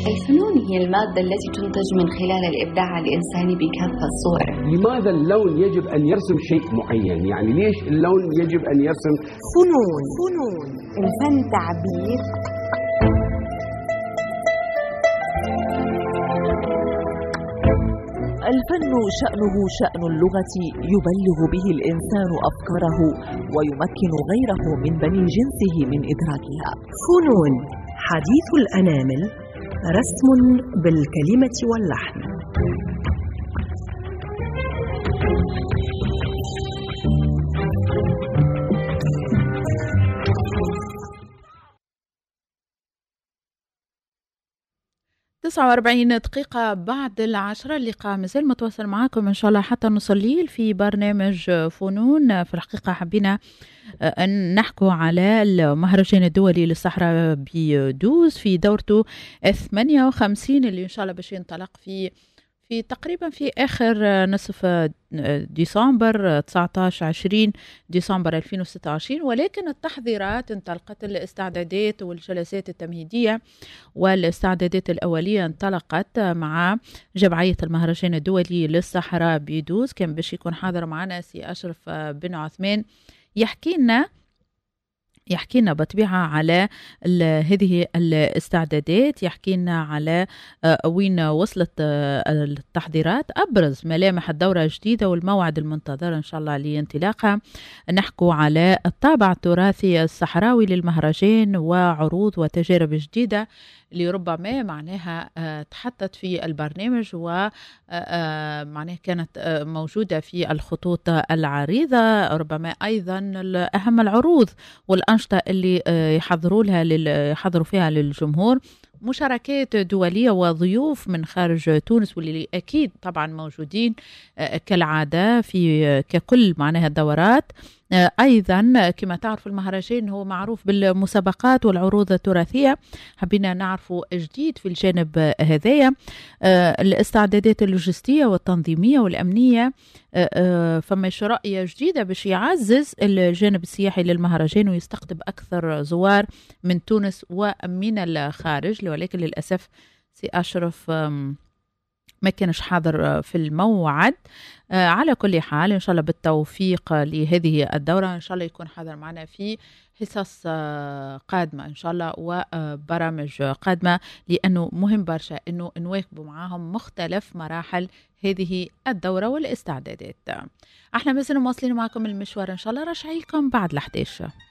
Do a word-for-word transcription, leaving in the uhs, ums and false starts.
الفنون هي المادة التي تنتج من خلال الإبداع الإنساني بكافة صوره. لماذا اللون يجب أن يرسم شيء معين؟ يعني ليش اللون يجب أن يرسم؟ فنون فنون الفن تعبير. الفن شأنه شأن اللغة، يبلغ به الإنسان أفكاره ويمكن غيره من بني جنسه من إدراكها. فنون حديث الأنامل، رسم بالكلمة واللحن. تسعة وأربعين دقيقة بعد العشرة، اللقاء مازال متواصل معاكم إن شاء الله حتى نص الليل في برنامج فنون. في الحقيقة حبينا أن نحكوا على المهرجان الدولي للصحراء بيدوز في دورته ثمانية وخمسين اللي إن شاء الله باش ينطلق في في تقريبا في آخر نصف ديسمبر تسعة عشر عشرين ديسمبر ألفين وستة وعشرين، ولكن التحضيرات انطلقت، الاستعدادات والجلسات التمهيدية والاستعدادات الأولية انطلقت مع جمعية المهرجان الدولي للصحراء بيدوز. كان باش يكون حاضر معنا سي أشرف بن عثمان يحكي لنا يحكي لنا بطبيعة على هذه الاستعدادات، يحكي لنا على وين وصلت التحضيرات، أبرز ملامح الدورة الجديدة والموعد المنتظر إن شاء الله لانطلاقها. نحكوا على الطابع التراثي الصحراوي للمهرجان وعروض وتجارب جديدة اللي ربما معناها تحطت في البرنامج ومعناها كانت موجودة في الخطوط العريضة، ربما أيضا أهم العروض والأنشطة اللي يحضروا لها يحضروا فيها للجمهور، مشاركات دولية وضيوف من خارج تونس واللي أكيد طبعا موجودين كالعادة في ككل معناها الدورات. أيضا كما تعرف المهرجان هو معروف بالمسابقات والعروض التراثية، حبينا نعرفوا جديد في الجانب هذايا، الاستعدادات اللوجستية والتنظيمية والأمنية. فما رؤية جديدة باش يعزز الجانب السياحي للمهرجان ويستقطب أكثر زوار من تونس ومن الخارج، ولكن للأسف سي أشرف ما كانش حاضر في الموعد. آه على كل حال إن شاء الله بالتوفيق لهذه الدورة، إن شاء الله يكون حاضر معنا في حصص آه قادمة إن شاء الله وبرامج قادمة، لأنه مهم برشا أنه نواكبوا معاهم مختلف مراحل هذه الدورة والاستعدادات. احنا مثلا مواصلين معكم المشوار إن شاء الله، رشعي لكم بعد الحداشة.